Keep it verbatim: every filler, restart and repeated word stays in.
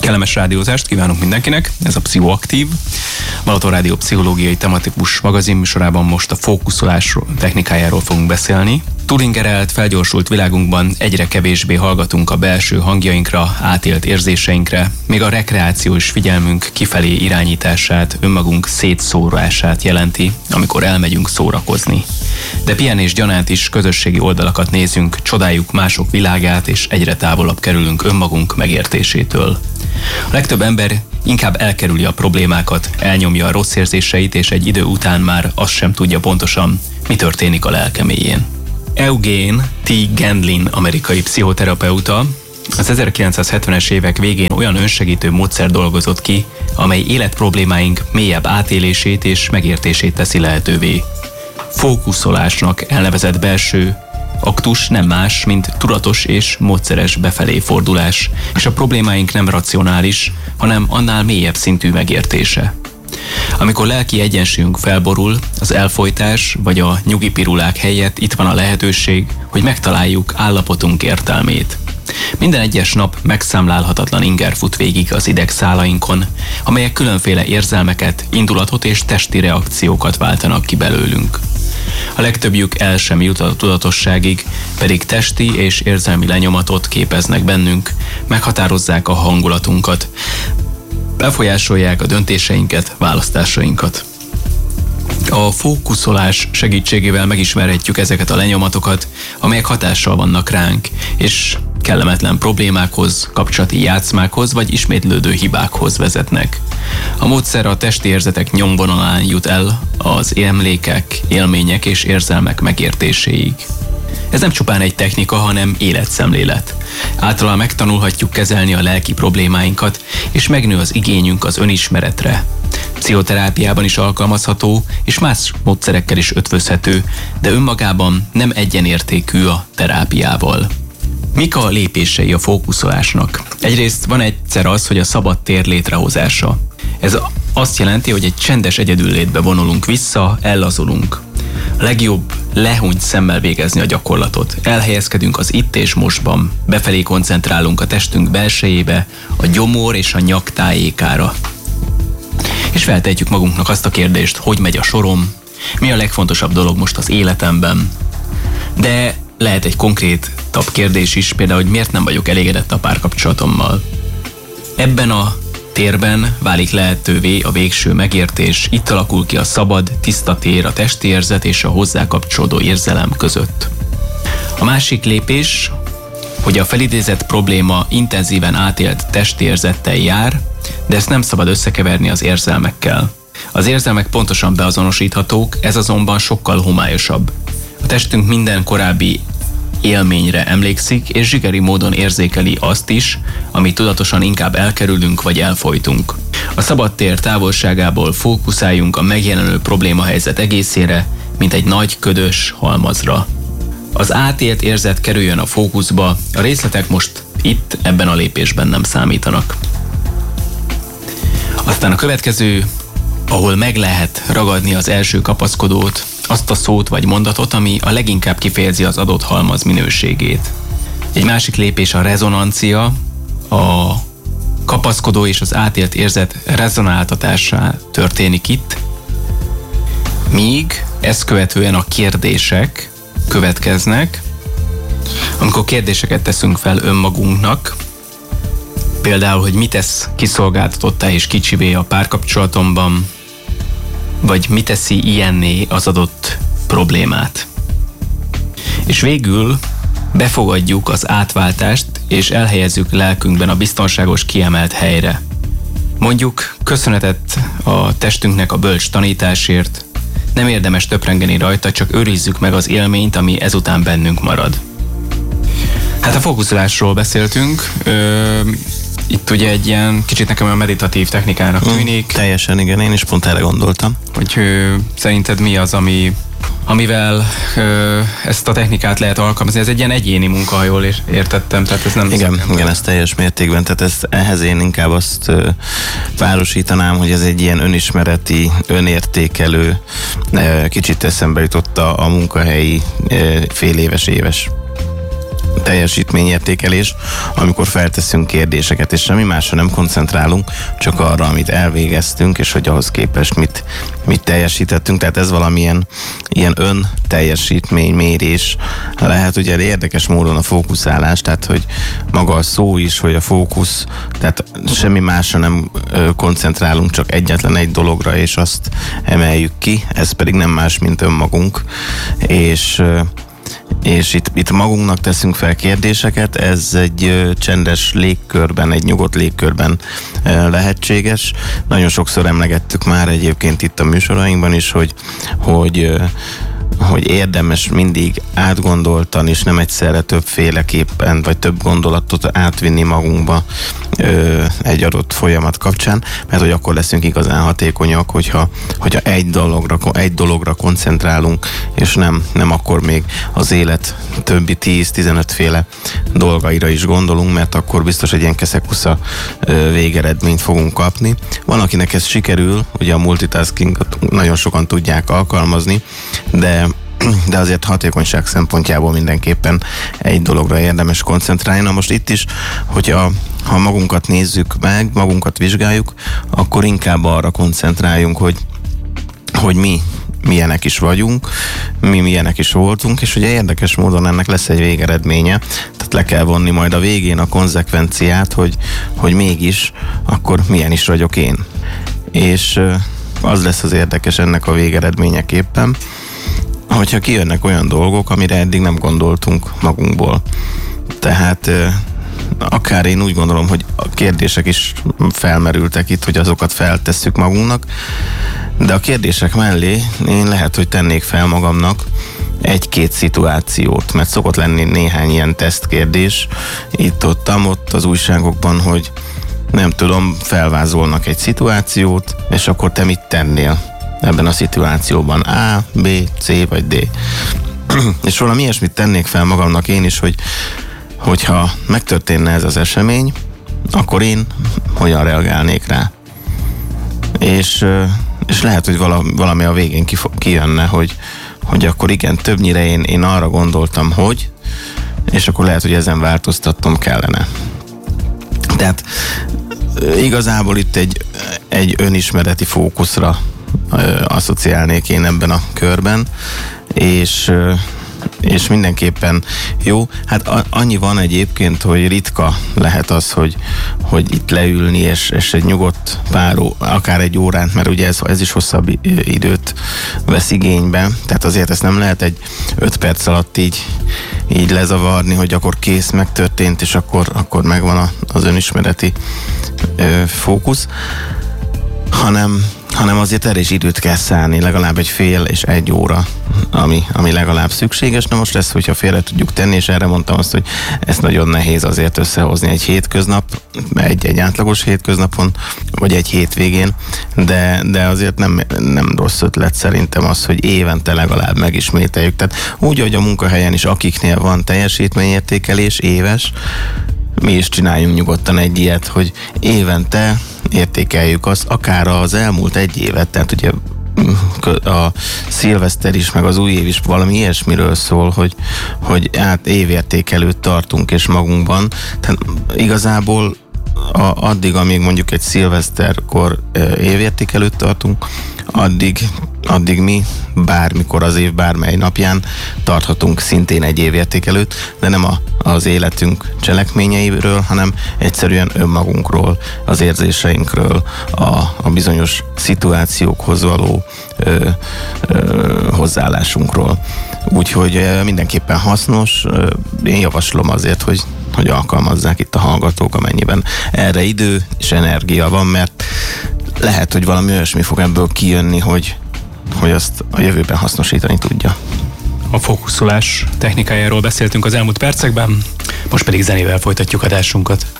Kellemes rádiózást kívánunk mindenkinek, ez a Pszichoaktív, Balaton Rádió pszichológiai tematikus magazinműsorában most a fókuszolás technikájáról fogunk beszélni. Túlingerelt, felgyorsult világunkban egyre kevésbé hallgatunk a belső hangjainkra, átélt érzéseinkre, még a rekreációs figyelmünk kifelé irányítását, önmagunk szétszórását jelenti, amikor elmegyünk szórakozni. De pihenés gyanánt is közösségi oldalakat nézünk, csodáljuk mások világát, és egyre távolabb kerülünk önmagunk megértésétől. A legtöbb ember inkább elkerüli a problémákat, elnyomja a rossz érzéseit, és egy idő után már azt sem tudja pontosan, mi történik a lelke mélyén. Eugene T. Gendlin, amerikai pszichoterapeuta, az ezerkilencszázhetvenes évek végén olyan önsegítő módszer dolgozott ki, amely életproblémáink mélyebb átélését és megértését teszi lehetővé. Fókuszolásnak elnevezett belső aktus nem más, mint tudatos és módszeres befelé fordulás, és a problémáink nem racionális, hanem annál mélyebb szintű megértése. Amikor lelki egyensúlyunk felborul, az elfojtás vagy a nyugi pirulák helyett itt van a lehetőség, hogy megtaláljuk állapotunk értelmét. Minden egyes nap megszámlálhatatlan inger fut végig az idegszálainkon, amelyek különféle érzelmeket, indulatot és testi reakciókat váltanak ki belőlünk. A legtöbbjük el sem jut a tudatosságig, pedig testi és érzelmi lenyomatot képeznek bennünk, meghatározzák a hangulatunkat, befolyásolják a döntéseinket, választásainkat. A fókuszolás segítségével megismerhetjük ezeket a lenyomatokat, amelyek hatással vannak ránk, és kellemetlen problémákhoz, kapcsolati játszmákhoz vagy ismétlődő hibákhoz vezetnek. A módszer a testi érzetek nyomvonalán jut el az emlékek, élmények és érzelmek megértéséig. Ez nem csupán egy technika, hanem életszemlélet. Általán megtanulhatjuk kezelni a lelki problémáinkat, és megnő az igényünk az önismeretre. Pszichoterápiában is alkalmazható, és más módszerekkel is ötvözhető, de önmagában nem egyenértékű a terápiával. Mik a lépései a fókuszolásnak? Egyrészt van egyszer az, hogy a szabad tér létrehozása. Ez azt jelenti, hogy egy csendes egyedüllétbe vonulunk vissza, ellazulunk. A legjobb lehúnyt szemmel végezni a gyakorlatot. Elhelyezkedünk az itt és mostban, befelé koncentrálunk a testünk belsejébe, a gyomor és a nyak tájékára. És feltehetjük magunknak azt a kérdést, hogy megy a sorom, mi a legfontosabb dolog most az életemben. De lehet egy konkrétabb kérdés is, például, hogy miért nem vagyok elégedett a párkapcsolatommal. Ebben a térben válik lehetővé a végső megértés, itt alakul ki a szabad, tiszta tér a testi érzet és a hozzá kapcsolódó érzelem között. A másik lépés, hogy a felidézett probléma intenzíven átélt testi érzettel jár, de ezt nem szabad összekeverni az érzelmekkel. Az érzelmek pontosan beazonosíthatók, ez azonban sokkal homályosabb. A testünk minden korábbi élményre emlékszik, és zsigeri módon érzékeli azt is, amit tudatosan inkább elkerülünk vagy elfojtunk. A szabadtér távolságából fókuszáljunk a megjelenő problémahelyzet egészére, mint egy nagy ködös halmazra. Az átélt érzet kerüljön a fókuszba, a részletek most itt, ebben a lépésben nem számítanak. Aztán a következő, ahol meg lehet ragadni az első kapaszkodót, azt a szót vagy mondatot, ami a leginkább kifejezi az adott halmaz minőségét. Egy másik lépés a rezonancia, a kapaszkodó és az átélt érzet rezonáltatása történik itt, míg ezt követően a kérdések következnek, amikor kérdéseket teszünk fel önmagunknak, például, hogy mit tesz kiszolgáltatottá és kicsivé a párkapcsolatomban, vagy mi teszi ilyenné az adott problémát. És végül befogadjuk az átváltást, és elhelyezzük lelkünkben a biztonságos, kiemelt helyre. Mondjuk köszönetet a testünknek a bölcs tanításért, nem érdemes töprengeni rajta, csak őrizzük meg az élményt, ami ezután bennünk marad. Hát a fókuszolásról beszéltünk, Ö, itt ugye egy ilyen kicsit nekem a meditatív technikának tűnik. Mm, teljesen, igen, én is pont erre gondoltam. Hogy ö, szerinted mi az, ami, amivel ö, ezt a technikát lehet alkalmazni? Ez egy ilyen egyéni munka, ha jól értettem, tehát ez nem... Igen, igen, ez teljes mértékben, tehát ez, ehhez én inkább azt ö, párosítanám, hogy ez egy ilyen önismereti, önértékelő, ö, kicsit eszembe jutott a, a munkahelyi ö, fél éves, éves teljesítményértékelés, amikor felteszünk kérdéseket, és semmi másra nem koncentrálunk, csak arra, amit elvégeztünk, és hogy ahhoz képest mit, mit teljesítettünk. Tehát ez valamilyen ilyen ön teljesítménymérés lehet, ugye érdekes módon a fókuszálás, tehát hogy maga a szó is, hogy a fókusz, tehát semmi másra nem koncentrálunk, csak egyetlen egy dologra, és azt emeljük ki, ez pedig nem más, mint önmagunk, és és itt, itt magunknak teszünk fel kérdéseket, ez egy ö, csendes légkörben, egy nyugodt légkörben ö, lehetséges. Nagyon sokszor emlegettük már egyébként itt a műsorainkban is, hogy, hogy ö, hogy érdemes mindig átgondoltan, és nem egyszerre többféleképpen, vagy több gondolatot átvinni magunkba ö, egy adott folyamat kapcsán, mert hogy akkor leszünk igazán hatékonyak, hogyha, hogyha egy dologra, egy dologra koncentrálunk, és nem, nem akkor még az élet többi tíz-tizenöt féle dolgaira is gondolunk, mert akkor biztos egy ilyen keszekusza végeredményt fogunk kapni. Van, akinek ez sikerül, ugye a multitaskingot nagyon sokan tudják alkalmazni, de de azért hatékonyság szempontjából mindenképpen egy dologra érdemes koncentrálni. Na most itt is, hogyha ha magunkat nézzük meg, magunkat vizsgáljuk, akkor inkább arra koncentráljunk, hogy, hogy mi milyenek is vagyunk, mi milyenek is voltunk, és ugye érdekes módon ennek lesz egy végeredménye, tehát le kell vonni majd a végén a konzekvenciát, hogy, hogy mégis akkor milyen is vagyok én. És az lesz az érdekes ennek a végeredményeképpen, hogyha kijönnek olyan dolgok, amire eddig nem gondoltunk magunkból. Tehát akár én úgy gondolom, hogy a kérdések is felmerültek itt, hogy azokat feltesszük magunknak, de a kérdések mellé én lehet, hogy tennék fel magamnak egy-két szituációt, mert szokott lenni néhány ilyen tesztkérdés itt-ott, ott az újságokban, hogy nem tudom, felvázolnak egy szituációt, és akkor te mit tennél ebben a szituációban? A, B, C vagy D. És valami ilyesmit tennék fel magamnak én is, hogy hogyha megtörténne ez az esemény, akkor én hogyan reagálnék rá. És, és lehet, hogy valami a végén kijönne, hogy, hogy akkor igen, többnyire én, én arra gondoltam, hogy, és akkor lehet, hogy ezen változtatnom kellene. Tehát igazából itt egy, egy önismereti fókuszra asszociálnék én ebben a körben, és, és mindenképpen jó. Hát annyi van egyébként, hogy ritka lehet az, hogy, hogy itt leülni, és, és egy nyugodt pár, akár egy órán, mert ugye ez, ez is hosszabb időt vesz igénybe, tehát azért ezt nem lehet egy öt perc alatt így, így lezavarni, hogy akkor kész, megtörtént, és akkor, akkor megvan az önismereti ö, fókusz, hanem hanem azért erre is időt kell szállni, legalább egy fél és egy óra, ami, ami legalább szükséges. Na most ezt, hogyha félre tudjuk tenni, és erre mondtam azt, hogy ezt nagyon nehéz azért összehozni egy hétköznap, egy, egy átlagos hétköznapon, vagy egy hétvégén, de, de azért nem, nem rossz ötlet szerintem az, hogy évente legalább megismételjük. Tehát úgy, hogy a munkahelyen is, akiknél van teljesítményértékelés éves, mi is csináljunk nyugodtan egy ilyet, hogy évente értékeljük azt, akár az elmúlt egy évet, tehát ugye a szilveszter is, meg az új év is valami ilyesmiről szól, hogy, hogy át évértékelőt tartunk és magunkban. Tehát igazából a, addig, amíg mondjuk egy szilveszterkor évértékelőt tartunk, addig, addig mi bármikor az év bármely napján tarthatunk szintén egy évértékelőt, de nem a, az életünk cselekményeiről, hanem egyszerűen önmagunkról, az érzéseinkről, a, a bizonyos szituációkhoz való ö, ö, hozzáállásunkról. Úgyhogy mindenképpen hasznos. Én javaslom azért, hogy, hogy alkalmazzák itt a hallgatók, amennyiben erre idő és energia van, mert lehet, hogy valami olyasmi fog ebből kijönni, hogy, hogy azt a jövőben hasznosítani tudja. A fókuszolás technikájáról beszéltünk az elmúlt percekben, most pedig zenével folytatjuk adásunkat.